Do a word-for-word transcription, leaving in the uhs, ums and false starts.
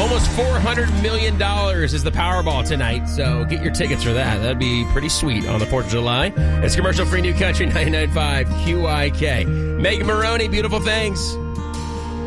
Almost four hundred million dollars is the Powerball tonight, so get your tickets for that. That'd be pretty sweet on the fourth of July. It's commercial-free New Country ninety-nine point five Q I K. Megan Maroney, beautiful things.